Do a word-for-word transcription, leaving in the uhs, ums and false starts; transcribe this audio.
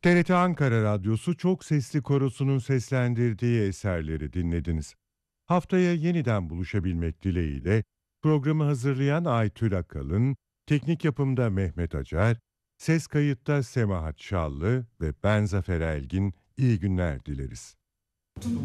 T R T Ankara Radyosu Çok Sesli Korosu'nun seslendirdiği eserleri dinlediniz. Haftaya yeniden buluşabilmek dileğiyle programı hazırlayan Aytül Akalın, teknik yapımda Mehmet Acar, ses kayıtta Semahat Şallı ve ben Zafer Elgin iyi günler dileriz.